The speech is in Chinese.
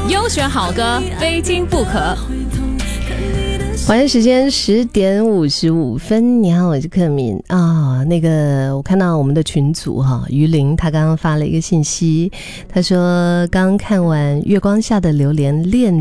优选好歌，非听不可。 晚上时间10点55分，你好，我是克敏啊。我看到我们的群组于林他刚刚发了一个信息，他说刚看完《月光下的榴莲恋